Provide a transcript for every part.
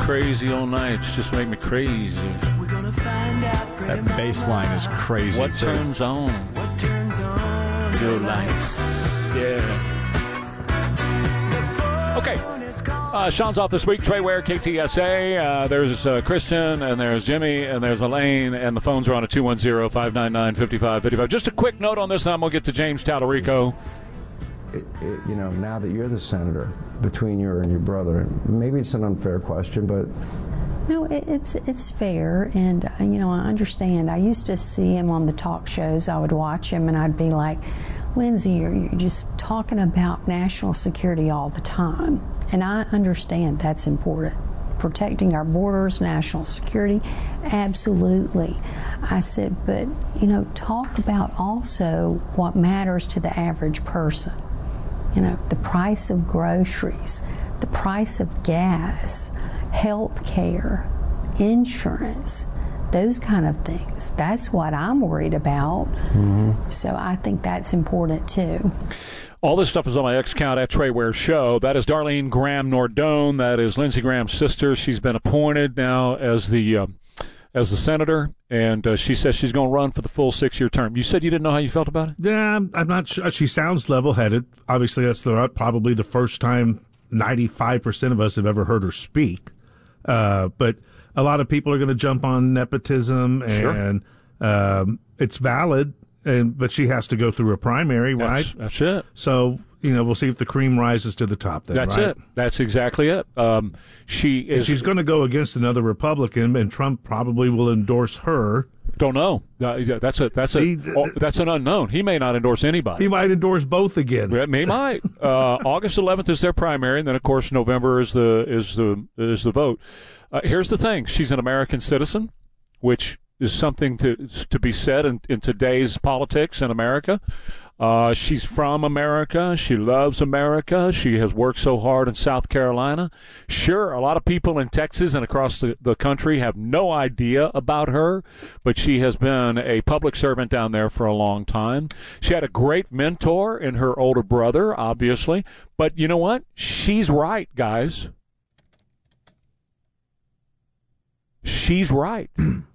crazy all nights just make me crazy. That bass line is crazy. What turns on? Your lights. Yeah. Okay. Sean's off this week. Trey Ware, KTSA. There's Kristen, and there's Jimmy, and there's Elaine, and the phones are on at 210-599-5555. Just a quick note on this, and I'm going to get to James Tallarico. Now that you're the senator, between you and your brother, maybe it's an unfair question, but... No, it's fair, and, I understand. I used to see him on the talk shows. I would watch him, and I'd be like, Lindsey, you're just talking about national security all the time. And I understand that's important. Protecting our borders, national security, absolutely. I said, but, talk about also what matters to the average person. The price of groceries, the price of gas, health care, insurance, those kind of things. That's what I'm worried about. Mm-hmm. So I think that's important too. All this stuff is on my X account at Trey Ware Show. That is Darlene Graham Nordone. That is Lindsey Graham's sister. She's been appointed now as the senator, and she says she's going to run for the full 6-year term. You said you didn't know how you felt about it? Yeah, I'm not sure. She sounds level-headed. Obviously, that's probably the first time 95% of us have ever heard her speak. But a lot of people are going to jump on nepotism, and it's valid. But she has to go through a primary, right? That's it. So, we'll see if the cream rises to the top then, That's right? it. That's exactly it. She's going to go against another Republican, and Trump probably will endorse her. Don't know. That's an unknown. He may not endorse anybody. He might endorse both again. He might. August 11th is their primary, and then of course November is the vote. Here's the thing: she's an American citizen, which is something to be said in today's politics in America. She's from America. She loves America. She has worked so hard in South Carolina. Sure, a lot of people in Texas and across the country have no idea about her, but she has been a public servant down there for a long time. She had a great mentor in her older brother, obviously. But you know what? She's right, guys. She's right.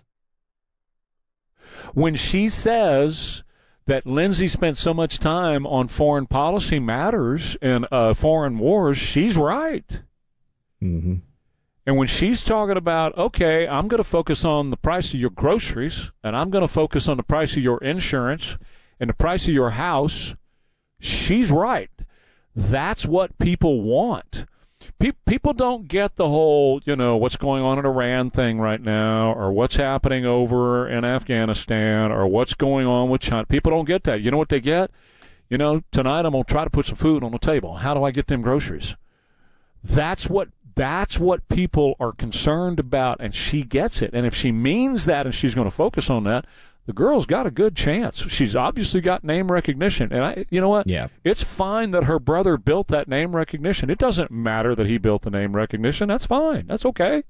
When she says that Lindsey spent so much time on foreign policy matters and foreign wars, she's right. Mm-hmm. And when she's talking about, okay, I'm going to focus on the price of your groceries, and I'm going to focus on the price of your insurance and the price of your house, she's right. That's what people want. People don't get the whole, what's going on in Iran thing right now, or what's happening over in Afghanistan, or what's going on with China. People don't get that. You know what they get? Tonight I'm going to try to put some food on the table. How do I get them groceries? That's what people are concerned about, and she gets it. And if she means that and she's going to focus on that, the girl's got a good chance. She's obviously got name recognition. And you know what? Yeah. It's fine that her brother built that name recognition. It doesn't matter that he built the name recognition. That's fine. That's okay.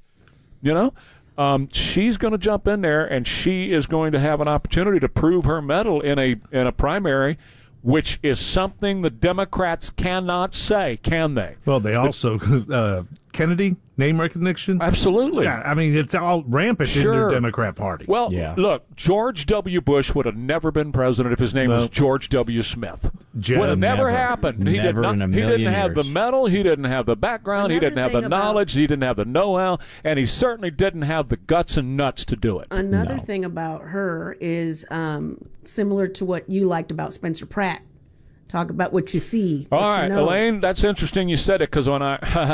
She's going to jump in there, and she is going to have an opportunity to prove her mettle in a primary, which is something the Democrats cannot say, can they? Well, they also Kennedy, name recognition? Absolutely. Yeah, I mean, it's all rampant in the Democrat Party. Well, Look, George W. Bush would have never been president if his name was George W. Smith. Would have never happened. He didn't have the medal. He didn't have the background. He didn't have the knowledge. He didn't have the know-how. And he certainly didn't have the guts and nuts to do it. Another thing about her is similar to what you liked about Spencer Pratt. Talk about what you see. All right, Elaine, that's interesting you said it, because when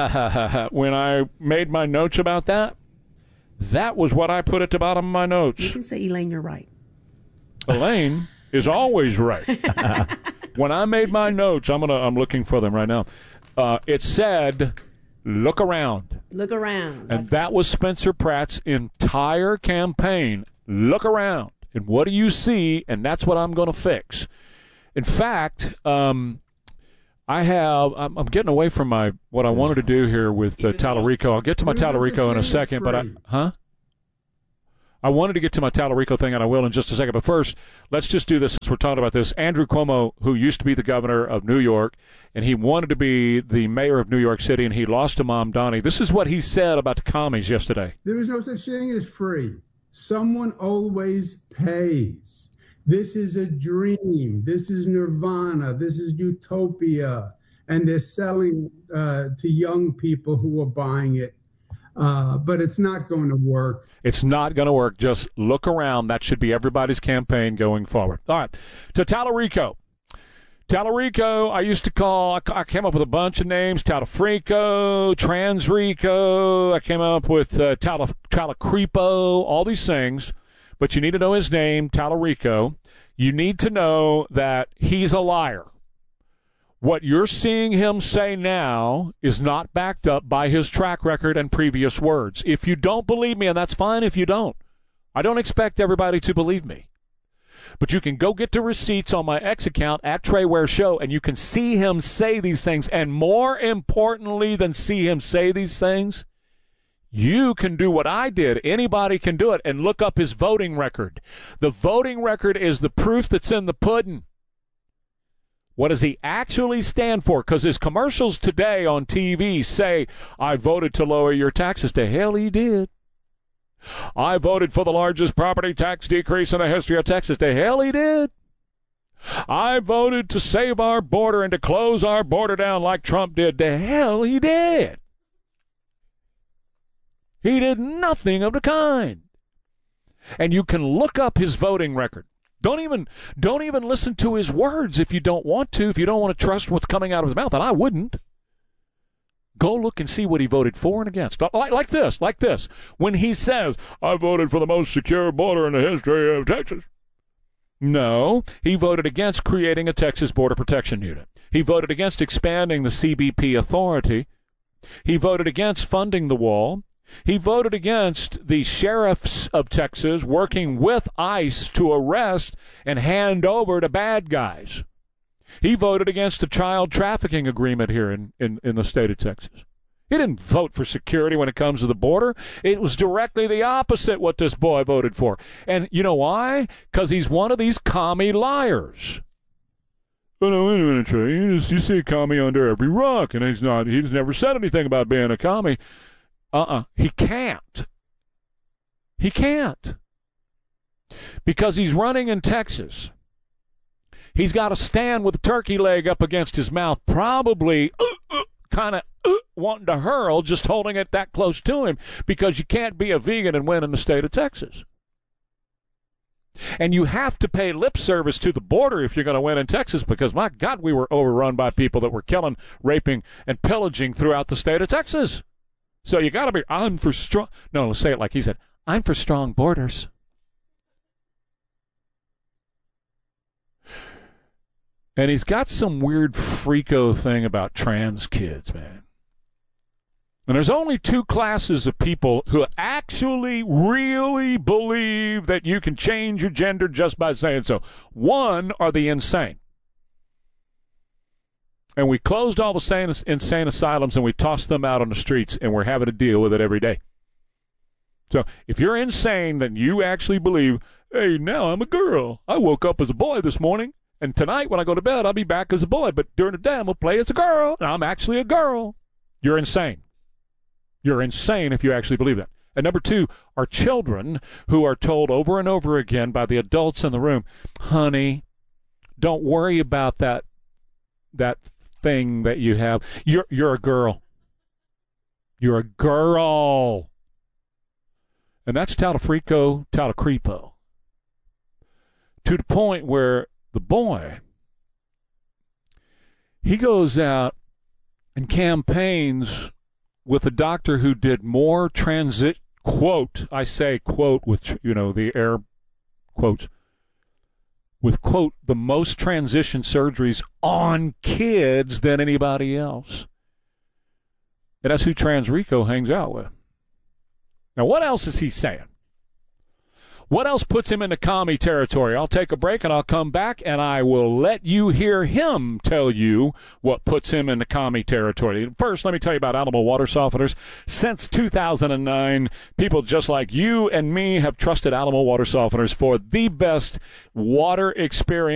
I made my notes about that was what I put at the bottom of my notes. You can say, Elaine, you're right. Elaine is always right. When I made my notes, I'm looking for them right now. It said, look around. Look around. And that was Spencer Pratt's entire campaign. Look around. And what do you see? And that's what I'm going to fix. In fact, I'm getting away from what I wanted to do here with Tallarico. I'll get to my Tallarico in a second, but I wanted to get to my Tallarico thing, and I will in just a second. But first, let's just do this since we're talking about this. Andrew Cuomo, who used to be the governor of New York, and he wanted to be the mayor of New York City, and he lost to Mom Donnie. This is what he said about the commies yesterday. There is no such thing as free. Someone always pays. This is a dream. This is nirvana. This is utopia. And they're selling to young people who are buying it. But it's not going to work. It's not going to work. Just look around. That should be everybody's campaign going forward. All right. To Tallarico. Tallarico, I used to call, I came up with a bunch of names. Talafrico, Transrico. I came up with Talacreepo, all these things. But you need to know his name, Tallarico. You need to know that he's a liar. What you're seeing him say now is not backed up by his track record and previous words. If you don't believe me, and that's fine if you don't, I don't expect everybody to believe me. But you can go get the receipts on my X account at Trey Ware Show, and you can see him say these things. And more importantly than see him say these things, you can do what I did. Anybody can do it, and look up his voting record. The voting record is the proof that's in the pudding. What does he actually stand for? Because his commercials today on TV say, I voted to lower your taxes. The hell he did. I voted for the largest property tax decrease in the history of Texas. The hell he did. I voted to save our border and to close our border down like Trump did. The hell he did. He did nothing of the kind. And you can look up his voting record. Don't even listen to his words if you don't want to, if you don't want to trust what's coming out of his mouth, and I wouldn't. Go look and see what he voted for and against. Like this. When he says, I voted for the most secure border in the history of Texas. No, he voted against creating a Texas Border Protection Unit. He voted against expanding the CBP authority. He voted against funding the wall. He voted against the sheriffs of Texas working with ICE to arrest and hand over to bad guys. He voted against the child trafficking agreement here in the state of Texas. He didn't vote for security when it comes to the border. It was directly the opposite what this boy voted for. And you know why? Because he's one of these commie liars. Oh, no, wait a minute, Trey. You see a commie under every rock, and he's never said anything about being a commie. He can't. He can't. Because he's running in Texas. He's got to stand with a turkey leg up against his mouth, probably kind of wanting to hurl, just holding it that close to him, because you can't be a vegan and win in the state of Texas. And you have to pay lip service to the border if you're going to win in Texas, because, my God, we were overrun by people that were killing, raping, and pillaging throughout the state of Texas. So you got to be, I'm for strong. No, let's say it like he said, I'm for strong borders. And he's got some weird freako thing about trans kids, man. And there's only two classes of people who actually really believe that you can change your gender just by saying so. One are the insane. And we closed all the insane asylums and we tossed them out on the streets, and we're having to deal with it every day. So if you're insane, then you actually believe, hey, now I'm a girl. I woke up as a boy this morning, and tonight when I go to bed, I'll be back as a boy. But during the day, I'm going to play as a girl. I'm actually a girl. You're insane. You're insane if you actually believe that. And number two are children who are told over and over again by the adults in the room, honey, don't worry about that thing that you have. You're a girl. You're a girl. And that's Talacreepo. To the point where the boy, he goes out and campaigns with a doctor who did more quote, I say quote with, the air quotes, with, quote, the most transition surgeries on kids than anybody else. And that's who Transrico hangs out with. Now, what else is he saying? What else puts him into commie territory? I'll take a break and I'll come back and I will let you hear him tell you what puts him into commie territory. First, let me tell you about Alamo Water Softeners. Since 2009, people just like you and me have trusted Alamo Water Softeners for the best water experience